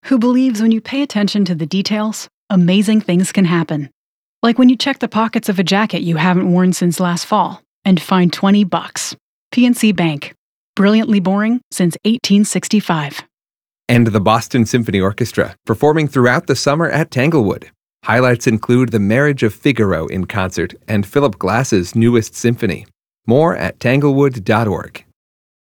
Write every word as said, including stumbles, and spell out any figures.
who believes when you pay attention to the details, amazing things can happen. Like when you check the pockets of a jacket you haven't worn since last fall and find twenty bucks. P N C Bank. Brilliantly boring since eighteen sixty-five. And the Boston Symphony Orchestra, performing throughout the summer at Tanglewood. Highlights include The Marriage of Figaro in concert and Philip Glass's newest symphony. More at tanglewood dot org.